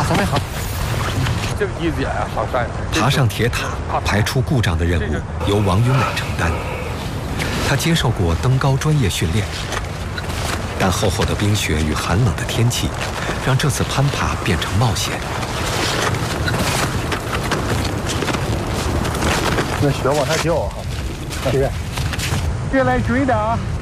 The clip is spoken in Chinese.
准备好。这个地点好山。 爬上铁塔、排除故障的任务由王云磊承担。他接受过登高专业训练，但厚厚的冰雪与寒冷的天气，让这次攀爬变成冒险。 那雪往下掉啊！别来追的啊！